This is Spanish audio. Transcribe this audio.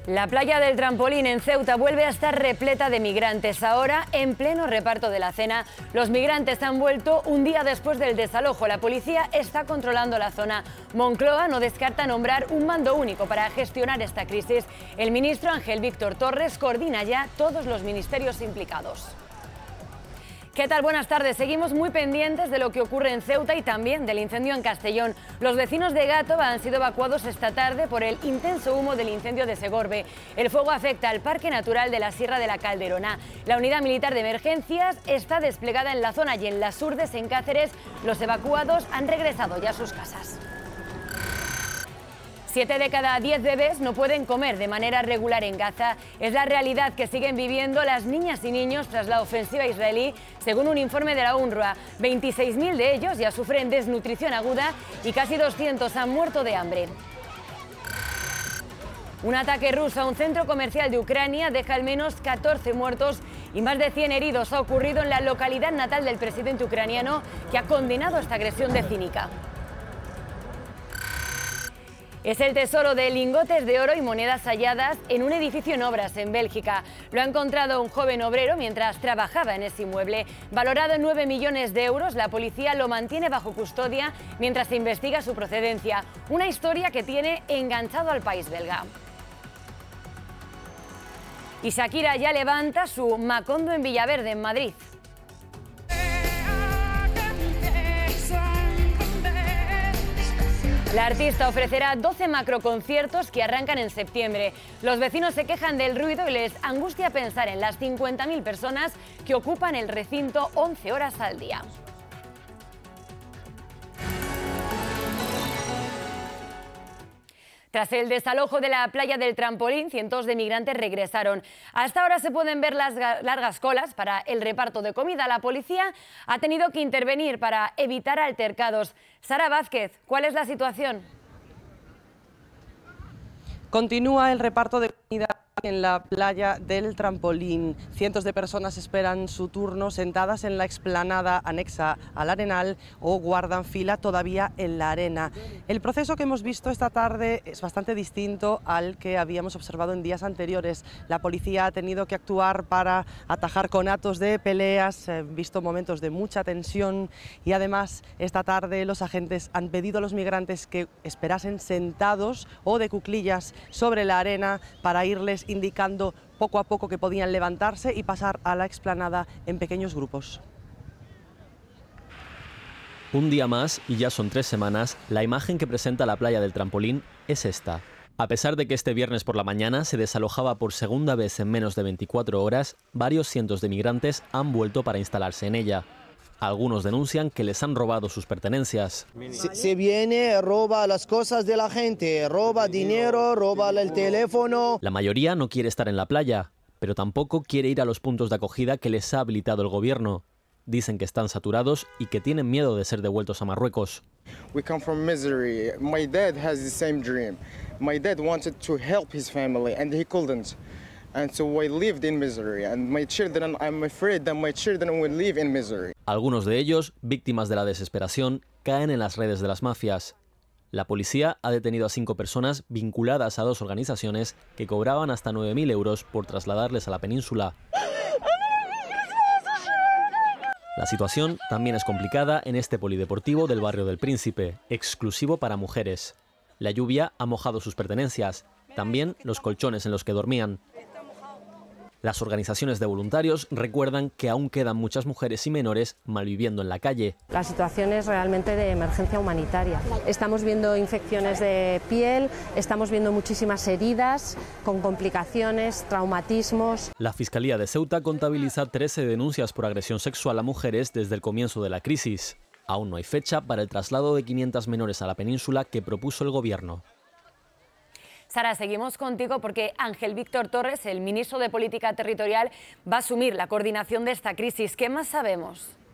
La playa del Trampolín en Ceuta vuelve a estar repleta de migrantes. Ahora, en pleno reparto de la cena, los migrantes han vuelto un día después del desalojo. La policía está controlando la zona. Moncloa no descarta nombrar un mando único para gestionar esta crisis. El ministro Ángel Víctor Torres coordina ya todos los ministerios implicados. ¿Qué tal? Buenas tardes. Seguimos muy pendientes de lo que ocurre en Ceuta y también del incendio en Castellón. Los vecinos de Gátova han sido evacuados esta tarde por el intenso humo del incendio de Segorbe. El fuego afecta al Parque Natural de la Sierra de la Calderona. La unidad militar de emergencias está desplegada en la zona y en Las Urdes, en Cáceres, los evacuados han regresado ya a sus casas. 7 de cada 10 bebés no pueden comer de manera regular en Gaza. Es la realidad que siguen viviendo las niñas y niños tras la ofensiva israelí, según un informe de la UNRWA. 26.000 de ellos ya sufren desnutrición aguda y casi 200 han muerto de hambre. Un ataque ruso a un centro comercial de Ucrania deja al menos 14 muertos y más de 100 heridos. Ha ocurrido en la localidad natal del presidente ucraniano, que ha condenado esta agresión de cínica. Es el tesoro de lingotes de oro y monedas halladas en un edificio en obras en Bélgica. Lo ha encontrado un joven obrero mientras trabajaba en ese inmueble. Valorado en 9 millones de euros, la policía lo mantiene bajo custodia mientras se investiga su procedencia. Una historia que tiene enganchado al país belga. Y Shakira ya levanta su Macondo en Villaverde, en Madrid. La artista ofrecerá 12 macroconciertos que arrancan en septiembre. Los vecinos se quejan del ruido y les angustia pensar en las 50.000 personas que ocupan el recinto 11 horas al día. Tras el desalojo de la playa del Trampolín, cientos de migrantes regresaron. Hasta ahora se pueden ver las largas colas para el reparto de comida. La policía ha tenido que intervenir para evitar altercados. Sara Vázquez, ¿cuál es la situación? Continúa el reparto de comida en la playa del Trampolín. Cientos de personas esperan su turno sentadas en la explanada anexa al Arenal o guardan fila todavía en la arena. El proceso que hemos visto esta tarde es bastante distinto al que habíamos observado en días anteriores. La policía ha tenido que actuar para atajar conatos de peleas, visto momentos de mucha tensión y además esta tarde los agentes han pedido a los migrantes que esperasen sentados o de cuclillas sobre la arena para irles indicando poco a poco que podían levantarse y pasar a la explanada en pequeños grupos. Un día más, y ya son 3 semanas, la imagen que presenta la playa del Trampolín es esta. A pesar de que este viernes por la mañana se desalojaba por segunda vez en menos de 24 horas, varios cientos de migrantes han vuelto para instalarse en ella. Algunos denuncian que les han robado sus pertenencias. Se viene, roba las cosas de la gente, roba dinero, roba el teléfono. La mayoría no quiere estar en la playa, pero tampoco quiere ir a los puntos de acogida que les ha habilitado el gobierno. Dicen que están saturados y que tienen miedo de ser devueltos a Marruecos. We come from misery. My dad has the same dream. My dad wanted to help his family and he couldn't. And so I lived in misery, and my children, I'm afraid that my children will live in misery. Algunos de ellos, víctimas de la desesperación, caen en las redes de las mafias. La policía ha detenido a 5 personas vinculadas a 2 organizaciones que cobraban hasta 9.000 euros por trasladarles a la península. La situación también es complicada en este polideportivo del barrio del Príncipe, exclusivo para mujeres. La lluvia ha mojado sus pertenencias, también los colchones en los que dormían. Las organizaciones de voluntarios recuerdan que aún quedan muchas mujeres y menores malviviendo en la calle. La situación es realmente de emergencia humanitaria. Estamos viendo infecciones de piel, estamos viendo muchísimas heridas con complicaciones, traumatismos. La Fiscalía de Ceuta contabiliza 13 denuncias por agresión sexual a mujeres desde el comienzo de la crisis. Aún no hay fecha para el traslado de 500 menores a la península que propuso el gobierno. Sara, seguimos contigo porque Ángel Víctor Torres, el ministro de Política Territorial, va a asumir la coordinación de esta crisis. ¿Qué más sabemos?